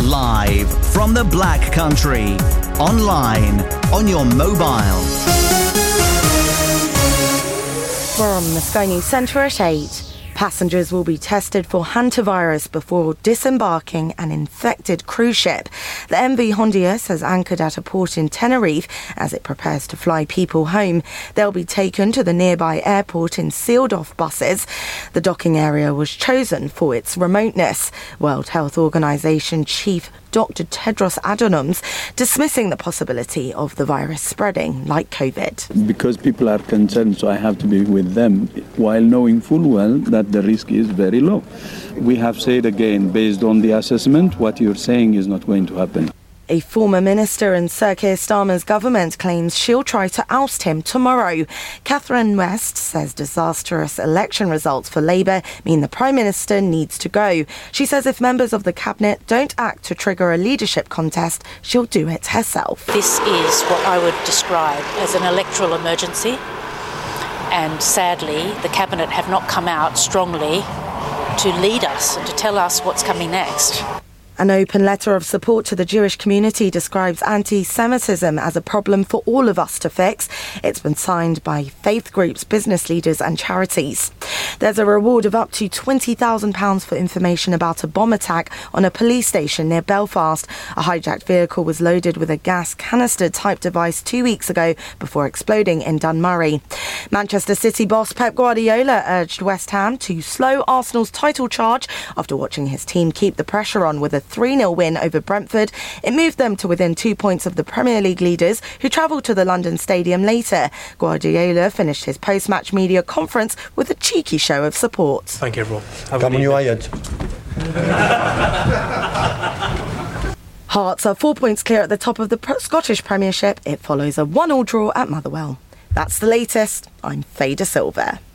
Live from the Black Country. Online, on your mobile. From the Sky News Centre at 8. Passengers will be tested for hantavirus before disembarking an infected cruise ship. The MV Hondius has anchored at a port in Tenerife as it prepares to fly people home. They'll be taken to the nearby airport in sealed-off buses. The docking area was chosen for its remoteness. World Health Organization Chief Dr. Tedros Adhanom dismissing the possibility of the virus spreading like COVID. Because people are concerned, so I have to be with them, while knowing full well that the risk is very low. We have said again, based on the assessment, what you're saying is not going to happen. A former minister in Sir Keir Starmer's government claims she'll try to oust him tomorrow. Catherine West says disastrous election results for Labour mean the Prime Minister needs to go. She says if members of the Cabinet don't act to trigger a leadership contest, she'll do it herself. This is what I would describe as an electoral emergency. And sadly, the Cabinet have not come out strongly to lead us and to tell us what's coming next. An open letter of support to the Jewish community describes anti-Semitism as a problem for all of us to fix. It's been signed by faith groups, business leaders and charities. There's a reward of up to £20,000 for information about a bomb attack on a police station near Belfast. A hijacked vehicle was loaded with a gas canister-type device 2 weeks ago before exploding in Dunmurry. Manchester City boss Pep Guardiola urged West Ham to slow Arsenal's title charge after watching his team keep the pressure on with a 3-0 win over Brentford. It moved them to within 2 points of the Premier League leaders, who travelled to the London Stadium later. Guardiola finished his post-match media conference with a cheeky show of support. Thank you, everyone. Come on, you Ayed. Hearts are 4 points clear at the top of the Scottish Premiership. It follows a 1-1 draw at Motherwell. That's the latest. I'm Faye De Silva.